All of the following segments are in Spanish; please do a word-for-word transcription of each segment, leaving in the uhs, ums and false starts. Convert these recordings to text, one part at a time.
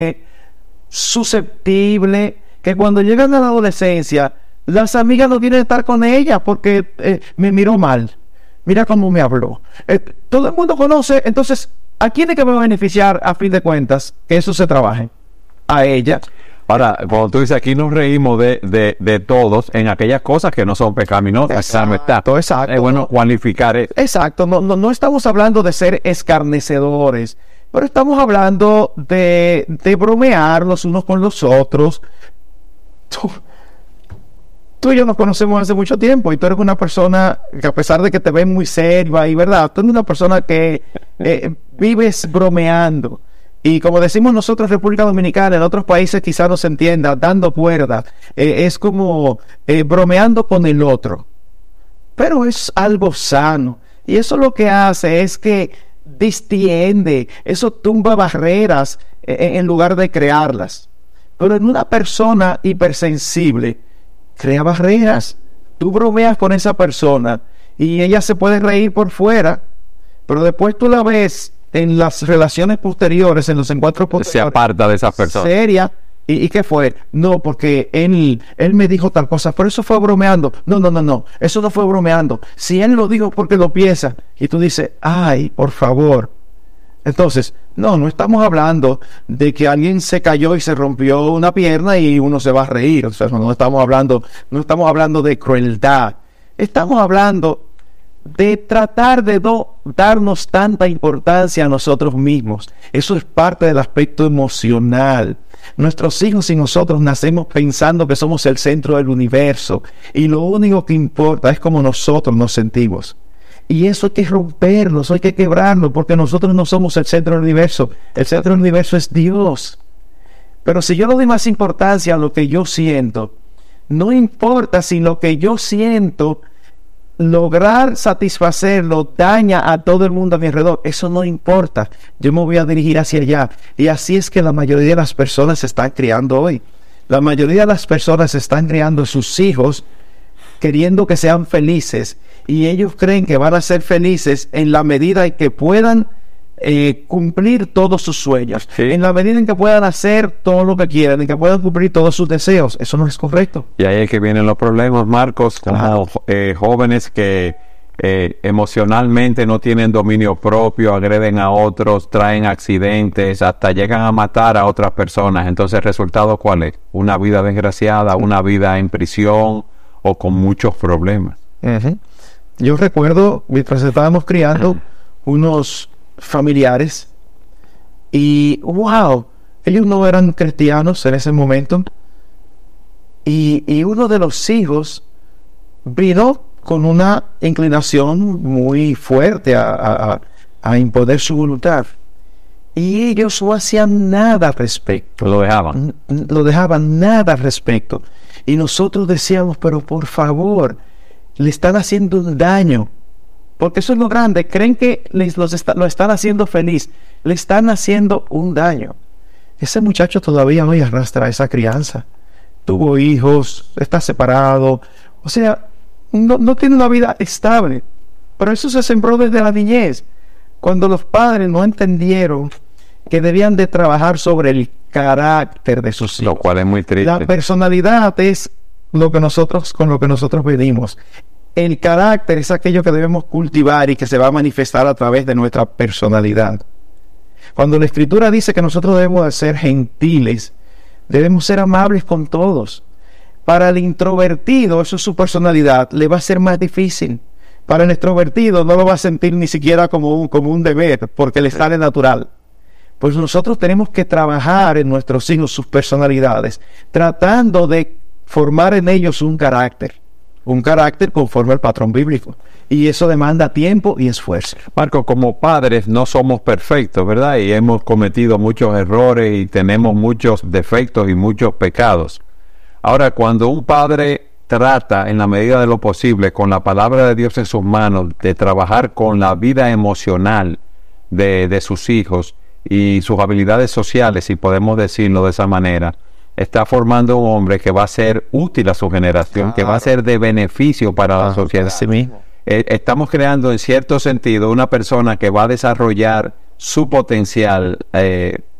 susceptible, que cuando llegan a la adolescencia, las amigas no quieren estar con ella porque eh, me miró mal, mira cómo me habló. Eh, todo el mundo conoce, entonces, ¿a quién es que me va a beneficiar a fin de cuentas que eso se trabaje? A ella. Ahora, cuando tú dices aquí nos reímos de, de, de todos en aquellas cosas que no son pecaminosas. Exacto, exacto, exacto. Es bueno cualificar eso. Exacto, no, no, no estamos hablando de ser escarnecedores, pero estamos hablando de, de bromear los unos con los otros. Tú, tú y yo nos conocemos hace mucho tiempo y tú eres una persona que, a pesar de que te ves muy seria y verdad, tú eres una persona que eh, vives bromeando. Y como decimos nosotros, República Dominicana, en otros países quizás no se entienda, dando cuerda, eh, es como eh, bromeando con el otro. Pero es algo sano. Y eso lo que hace es que distiende, eso tumba barreras eh, en lugar de crearlas. Pero en una persona hipersensible, crea barreras. Tú bromeas con esa persona y ella se puede reír por fuera, pero después tú la ves en las relaciones posteriores, en los encuentros posteriores, se aparta de esas personas. Seria. ¿Y, ¿Y qué fue? No, porque él, él me dijo tal cosa, pero eso fue bromeando. No, no, no, no, eso no fue bromeando. Si él lo dijo porque lo piensa, y tú dices, ay, por favor. Entonces, no, no estamos hablando de que alguien se cayó y se rompió una pierna y uno se va a reír. O sea, no estamos hablando, no estamos hablando de crueldad. Estamos hablando de tratar de no darnos tanta importancia a nosotros mismos. Eso es parte del aspecto emocional. Nuestros hijos y nosotros nacemos pensando que somos el centro del universo y lo único que importa es cómo nosotros nos sentimos. Y eso hay que romperlo, eso hay que quebrarlo, porque nosotros no somos el centro del universo. El centro del universo es Dios. Pero si yo le doy más importancia a lo que yo siento, no importa si lo que yo siento, lograr satisfacerlo daña a todo el mundo a mi alrededor, eso no importa, yo me voy a dirigir hacia allá. Y así es que la mayoría de las personas se están criando hoy. La mayoría de las personas están criando sus hijos queriendo que sean felices, y ellos creen que van a ser felices en la medida en que puedan eh, cumplir todos sus sueños, sí. En la medida en que puedan hacer todo lo que quieran, en que puedan cumplir todos sus deseos. Eso no es correcto. Y ahí es que vienen los problemas, Marcos, como Claro. eh, jóvenes que eh, emocionalmente no tienen dominio propio, agreden a otros, traen accidentes, hasta llegan a matar a otras personas. Entonces, ¿el resultado cuál es? Una vida desgraciada, una vida en prisión o con muchos problemas. Uh-huh. Yo recuerdo, mientras estábamos criando unos familiares, y wow, ellos no eran cristianos en ese momento, y, y uno de los hijos vino con una inclinación muy fuerte a, a, a imponer su voluntad, y ellos no hacían nada al respecto. Lo dejaban. Lo dejaban nada al respecto. Y nosotros decíamos, pero por favor, le están haciendo un daño. Porque eso es lo grande. Creen que les, los está, lo están haciendo feliz. Le están haciendo un daño. Ese muchacho todavía hoy arrastra esa crianza. Tuvo hijos, está separado. O sea, no, no tiene una vida estable. Pero eso se sembró desde la niñez. Cuando los padres no entendieron que debían de trabajar sobre el carácter de sus hijos. Lo cual es muy triste. La personalidad es lo que nosotros, con lo que nosotros venimos. El carácter es aquello que debemos cultivar y que se va a manifestar a través de nuestra personalidad. Cuando la Escritura dice que nosotros debemos de ser gentiles, debemos ser amables con todos. Para el introvertido, eso es su personalidad, le va a ser más difícil. Para el extrovertido no lo va a sentir ni siquiera como un, como un deber, porque le sale natural. Pues nosotros tenemos que trabajar en nuestros hijos sus personalidades, tratando de formar en ellos un carácter, un carácter conforme al patrón bíblico. Y eso demanda tiempo y esfuerzo. Marco, como padres no somos perfectos, ¿verdad? Y hemos cometido muchos errores y tenemos muchos defectos y muchos pecados. Ahora, cuando un padre trata, en la medida de lo posible, con la palabra de Dios en sus manos, de trabajar con la vida emocional de, de sus hijos y sus habilidades sociales, si podemos decirlo de esa manera, está formando un hombre que va a ser útil a su generación, claro, que va a ser de beneficio para ah, la sociedad. Sí mismo. Eh, estamos creando en cierto sentido una persona que va a desarrollar su potencial eh,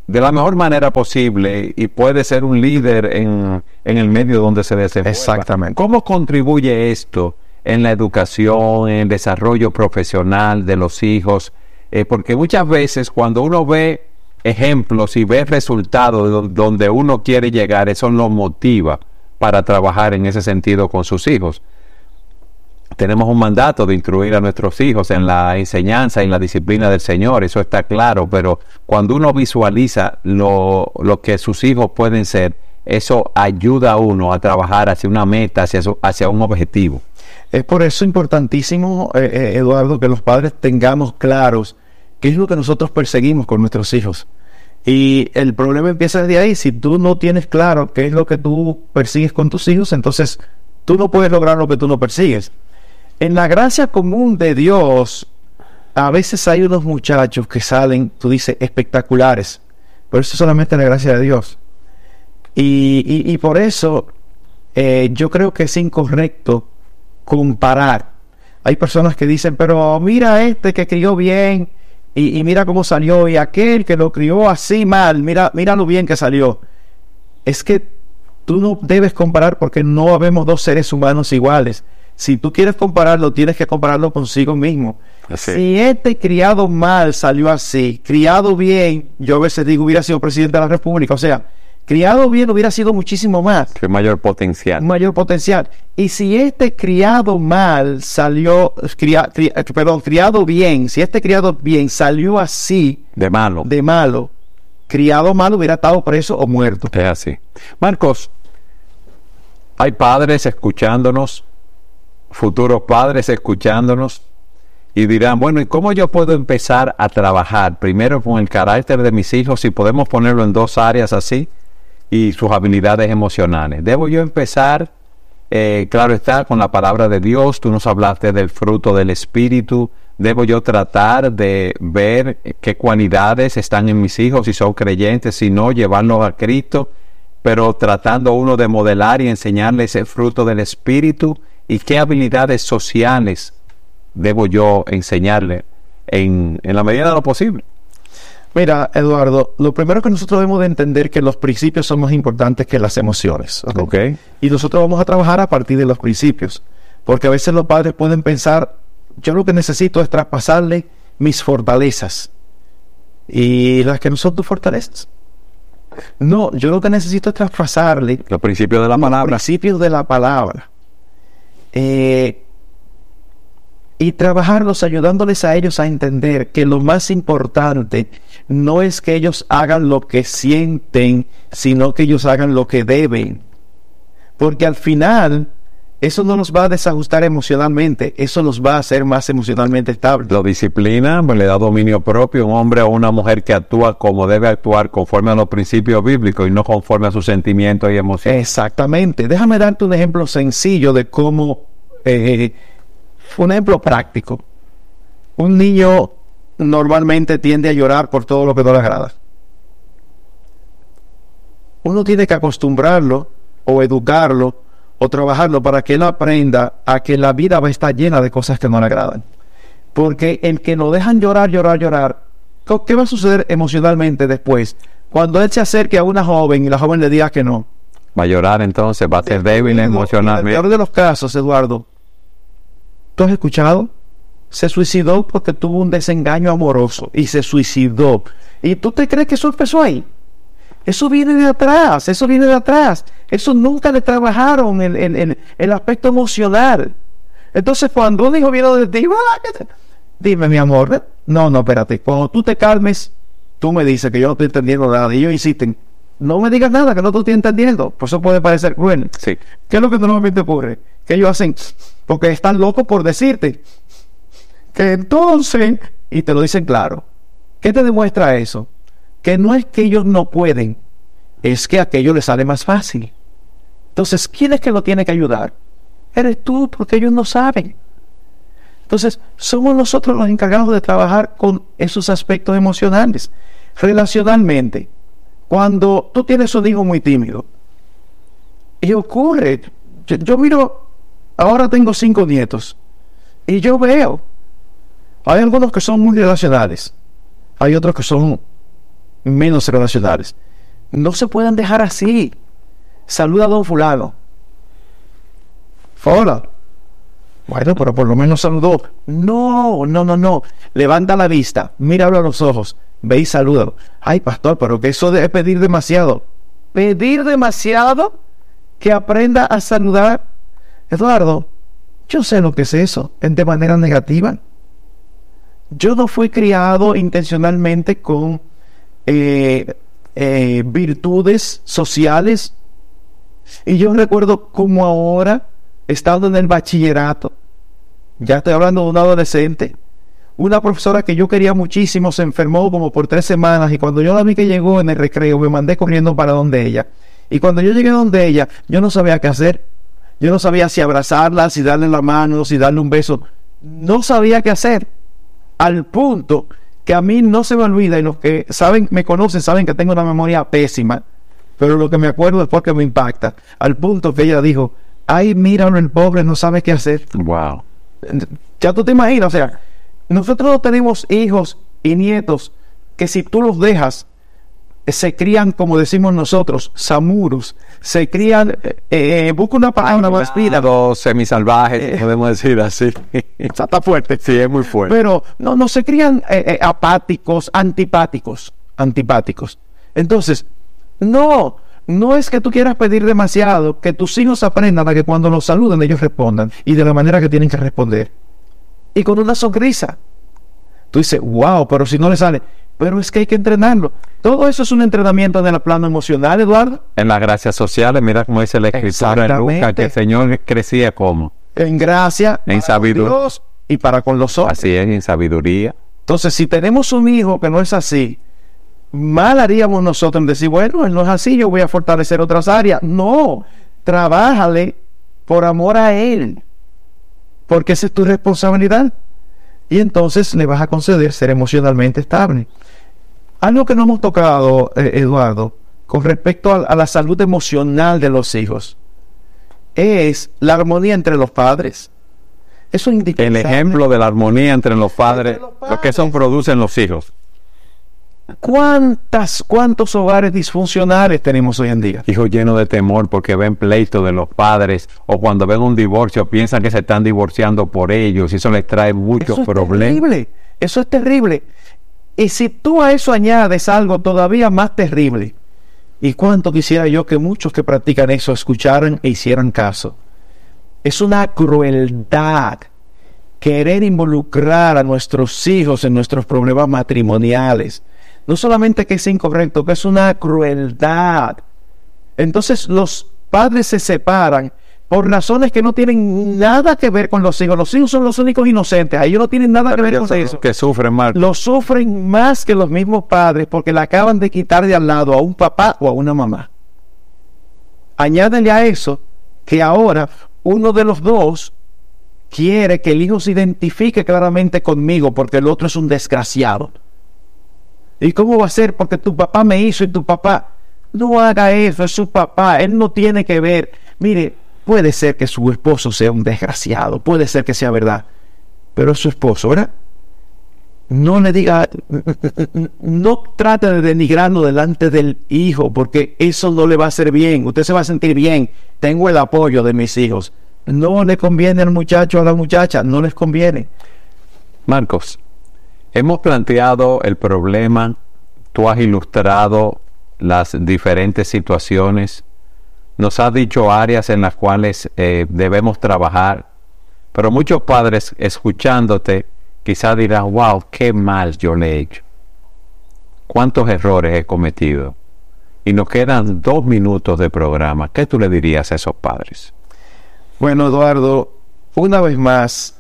de la mejor manera posible y puede ser un líder en, en el medio donde se desenvuelva. Exactamente. ¿Cómo contribuye esto en la educación, en el desarrollo profesional de los hijos? Eh, porque muchas veces cuando uno ve ejemplos y ve resultados de donde uno quiere llegar, eso lo motiva para trabajar en ese sentido con sus hijos. Tenemos un mandato de instruir a nuestros hijos en la enseñanza y en la disciplina del Señor, eso está claro, pero cuando uno visualiza lo, lo que sus hijos pueden ser, eso ayuda a uno a trabajar hacia una meta, hacia, su, hacia un objetivo. Es por eso importantísimo, eh, eh, Eduardo, que los padres tengamos claros qué es lo que nosotros perseguimos con nuestros hijos. Y el problema empieza desde ahí. Si tú no tienes claro qué es lo que tú persigues con tus hijos, entonces tú no puedes lograr lo que tú no persigues. En la gracia común de Dios, a veces hay unos muchachos que salen, tú dices, espectaculares, pero eso es solamente la gracia de Dios. Y, y, y por eso eh, yo creo que es incorrecto comparar. Hay personas que dicen, pero mira este que crió bien y, y mira cómo salió, y aquel que lo crió así mal, mira, mira lo bien que salió. Es que tú no debes comparar, porque no habemos dos seres humanos iguales. Si tú quieres compararlo, tienes que compararlo consigo mismo. Así. Si este criado mal salió así, criado bien, yo a veces digo, hubiera sido presidente de la República. O sea, criado bien hubiera sido muchísimo más. Que mayor potencial. Mayor potencial. Y si este criado mal salió, cria, cria, perdón, criado bien, si este criado bien salió así, de malo, de malo, criado mal hubiera estado preso o muerto. Es así. Marcos, hay padres escuchándonos, futuros padres escuchándonos, y dirán, bueno, ¿y cómo yo puedo empezar a trabajar primero con el carácter de mis hijos, si podemos ponerlo en dos áreas así, y sus habilidades emocionales? ¿Debo yo empezar, eh, claro está, con la palabra de Dios? Tú nos hablaste del fruto del Espíritu. ¿Debo yo tratar de ver qué cualidades están en mis hijos, si son creyentes, si no, llevarlos a Cristo, pero tratando uno de modelar y enseñarles el fruto del Espíritu? ¿Y qué habilidades sociales debo yo enseñarle en, en la medida de lo posible? Mira, Eduardo, lo primero que nosotros debemos de entender que los principios son más importantes que las emociones. ¿Okay? Okay. Y nosotros vamos a trabajar a partir de los principios. Porque a veces los padres pueden pensar, yo lo que necesito es traspasarle mis fortalezas. Y las que no son tus fortalezas. No, yo lo que necesito es traspasarle los principios de la palabra. Los principios de la palabra. Eh, y trabajarlos ayudándoles a ellos a entender que lo más importante no es que ellos hagan lo que sienten, sino que ellos hagan lo que deben, porque al final eso no los va a desajustar emocionalmente, eso los va a hacer más emocionalmente estables. Lo disciplina, le da dominio propio a un hombre o una mujer que actúa como debe actuar, conforme a los principios bíblicos y no conforme a sus sentimientos y emociones. Exactamente. Déjame darte un ejemplo sencillo de cómo, eh, un ejemplo práctico. Un niño normalmente tiende a llorar por todo lo que no le agrada. Uno tiene que acostumbrarlo o educarlo o trabajarlo para que él aprenda a que la vida va a estar llena de cosas que no le agradan. Porque el que lo dejan llorar, llorar, llorar, ¿qué va a suceder emocionalmente después? Cuando él se acerque a una joven y la joven le diga que no. Va a llorar entonces, va a ser débil emocionalmente. En el peor de los casos, Eduardo, ¿tú has escuchado? Se suicidó porque tuvo un desengaño amoroso y se suicidó. ¿Y tú te crees que eso empezó ahí? Eso viene de atrás, eso viene de atrás. Eso nunca le trabajaron en el, el, el aspecto emocional. Entonces, cuando un hijo viene de ti, dime, mi amor, no, no, espérate. Cuando tú te calmes, tú me dices que yo no estoy entendiendo nada. Y ellos insisten, no me digas nada que no te estoy entendiendo. Por eso puede parecer cruel. Sí. ¿Qué es lo que normalmente ocurre? Que ellos hacen, porque están locos por decirte que entonces, y te lo dicen claro. ¿Qué te demuestra eso? Que no es que ellos no pueden, es que a aquello les sale más fácil. Entonces, ¿quién es que lo tiene que ayudar? Eres tú, porque ellos no saben. Entonces, somos nosotros los encargados de trabajar con esos aspectos emocionales. Relacionalmente, cuando tú tienes un hijo muy tímido, y ocurre, yo, yo miro, ahora tengo cinco nietos, y yo veo, hay algunos que son muy relacionales, hay otros que son menos relacionales. No se pueden dejar así. Saluda a don fulano. Hola. Bueno, pero por lo menos saludó. No, no, no, no. Levanta la vista, míralo a los ojos, ve y salúdalo. Ay, pastor, pero que eso de pedir demasiado. ¿Pedir demasiado? Que aprenda a saludar. Eduardo, yo sé lo que es eso, de manera negativa. Yo no fui criado intencionalmente con eh, eh, virtudes sociales. Y yo recuerdo como ahora, estando en el bachillerato, ya estoy hablando de un adolescente, una profesora que yo quería muchísimo se enfermó como por tres semanas, y cuando yo la vi que llegó en el recreo, me mandé corriendo para donde ella. Y cuando yo llegué donde ella, yo no sabía qué hacer. Yo no sabía si abrazarla, si darle la mano, si darle un beso. No sabía qué hacer. Al punto que a mí no se me olvida, y los que saben, me conocen, saben que tengo una memoria pésima, pero lo que me acuerdo es porque me impacta. Al punto que ella dijo: ay, míralo, el pobre no sabe qué hacer. Wow. Ya tú te imaginas, o sea, nosotros no tenemos hijos y nietos que si tú los dejas, se crían, como decimos nosotros, samuros, se crían, eh, eh, busca una palabra más vida. Dos semisalvajes, eh, podemos decir así. Está fuerte. Sí, es muy fuerte. Pero no, no se crían eh, eh, apáticos, antipáticos, antipáticos. Entonces, no, no es que tú quieras pedir demasiado, que tus hijos aprendan a que cuando los saluden ellos respondan, y de la manera que tienen que responder. Y con una sonrisa. Tú dices, wow, pero si no le sale... Pero es que hay que entrenarlo. Todo eso es un entrenamiento en el plano emocional, Eduardo. En las gracias sociales, mira cómo dice la escritura en Lucas, que el Señor crecía como en gracia, en sabiduría, Dios y para con los hombres. Así es, en sabiduría. Entonces, si tenemos un hijo que no es así, mal haríamos nosotros en decir, bueno, él no es así, yo voy a fortalecer otras áreas. No, trabájale por amor a él, porque esa es tu responsabilidad. Y entonces le vas a conceder ser emocionalmente estable. Algo que no hemos tocado, eh, Eduardo, con respecto a, a la salud emocional de los hijos, es la armonía entre los padres. Eso es indispensable. El ejemplo de la armonía entre los padres, entre los padres. Lo que eso producen los hijos. ¿Cuántas, cuántos hogares disfuncionales tenemos hoy en día? Hijos llenos de temor porque ven pleitos de los padres, o cuando ven un divorcio piensan que se están divorciando por ellos, y eso les trae muchos eso es problemas. Terrible. Eso es terrible. Y si tú a eso añades algo todavía más terrible, y cuánto quisiera yo que muchos que practican eso escucharan e hicieran caso. Es una crueldad querer involucrar a nuestros hijos en nuestros problemas matrimoniales. No solamente que es incorrecto, que es una crueldad. Entonces los padres se separan por razones que no tienen nada que ver con los hijos. Los hijos son los únicos inocentes. Ellos no tienen nada que ver con eso. Que sufren más. Lo sufren más que los mismos padres porque le acaban de quitar de al lado a un papá o a una mamá. Añádele a eso que ahora uno de los dos quiere que el hijo se identifique claramente conmigo porque el otro es un desgraciado. ¿Y cómo va a ser? Porque tu papá me hizo y tu papá... No haga eso, es su papá, él no tiene que ver. Mire, puede ser que su esposo sea un desgraciado, puede ser que sea verdad, pero es su esposo, ¿verdad? No le diga, no trate de denigrarlo delante del hijo, porque eso no le va a hacer bien. Usted se va a sentir bien, tengo el apoyo de mis hijos. No le conviene al muchacho o a la muchacha, no les conviene. Marcos, hemos planteado el problema, tú has ilustrado las diferentes situaciones, nos has dicho áreas en las cuales eh, debemos trabajar, pero muchos padres escuchándote quizás dirán, wow, qué mal yo le he hecho, cuántos errores he cometido, y nos quedan dos minutos de programa. ¿Qué tú le dirías a esos padres? Bueno, Eduardo, una vez más,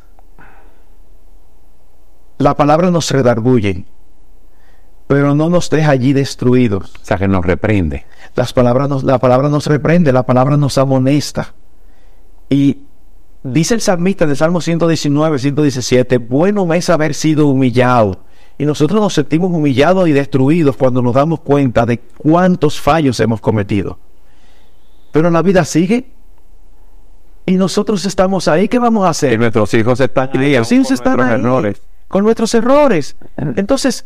la palabra nos redarguye, pero no nos deja allí destruidos. O sea, que nos reprende. Las palabras nos, la palabra nos reprende, la palabra nos amonesta. Y dice el salmista en el Salmo ciento diecinueve, ciento diecisiete, bueno me es haber sido humillado. Y nosotros nos sentimos humillados y destruidos cuando nos damos cuenta de cuántos fallos hemos cometido. Pero la vida sigue. Y nosotros estamos ahí, ¿qué vamos a hacer? Y nuestros hijos están ahí, nuestros hijos están ahí, errores. con nuestros errores. Entonces,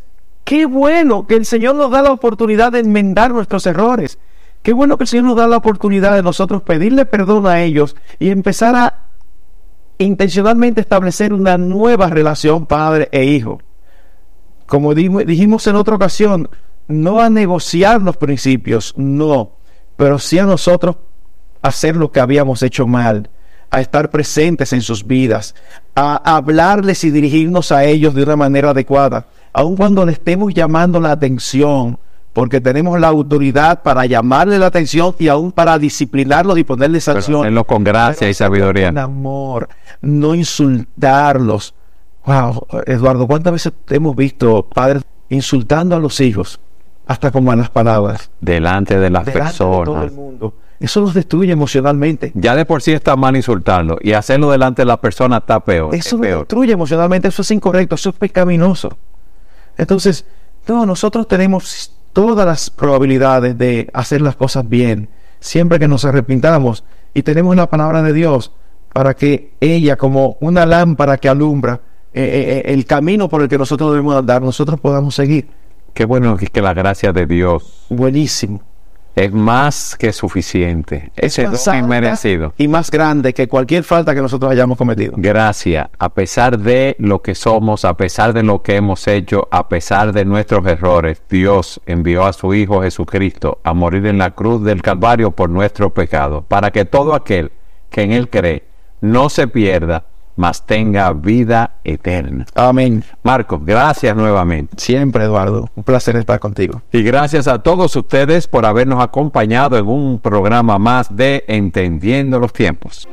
Qué bueno que el Señor nos da la oportunidad de enmendar nuestros errores. Qué bueno que el Señor nos da la oportunidad de nosotros pedirle perdón a ellos y empezar a intencionalmente establecer una nueva relación padre e hijo. Como dijimos en otra ocasión, no a negociar los principios, no, pero sí a nosotros hacer lo que habíamos hecho mal, a estar presentes en sus vidas, a hablarles y dirigirnos a ellos de una manera adecuada, aun cuando le estemos llamando la atención, porque tenemos la autoridad para llamarle la atención y aún para disciplinarlos y ponerle sanción. Hacerlo con gracia Pero y sabiduría. Con amor, no insultarlos. Wow, Eduardo, ¿cuántas veces hemos visto padres insultando a los hijos, hasta con malas palabras? Delante de las delante personas. De todo el mundo. Eso los destruye emocionalmente. Ya de por sí está mal insultarlo, y hacerlo delante de la persona está peor. Eso los peor. destruye emocionalmente, eso es incorrecto, eso es pecaminoso. Entonces, no, nosotros tenemos todas las probabilidades de hacer las cosas bien, siempre que nos arrepintamos, y tenemos la palabra de Dios para que ella, como una lámpara que alumbra eh, eh, el camino por el que nosotros debemos andar, nosotros podamos seguir. Qué bueno que, que la gracia de Dios buenísimo es más que suficiente, es inmerecido y más grande que cualquier falta que nosotros hayamos cometido. Gracias, a pesar de lo que somos, a pesar de lo que hemos hecho, a pesar de nuestros errores, Dios envió a su Hijo Jesucristo a morir en la cruz del Calvario por nuestro pecado, para que todo aquel que en Él cree no se pierda, mas tenga vida eterna. Amén. Marcos, gracias nuevamente. Siempre, Eduardo, un placer estar contigo. Y gracias a todos ustedes por habernos acompañado en un programa más de Entendiendo los Tiempos.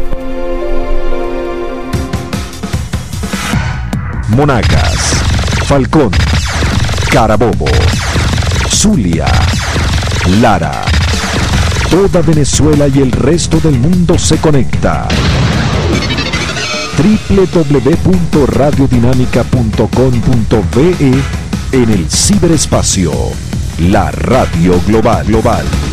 Monagas, Falcón, Carabobo, Zulia, Lara. Toda Venezuela y el resto del mundo se conecta. doble u doble u doble u punto radio dinámica punto com punto be en el ciberespacio, la radio global global.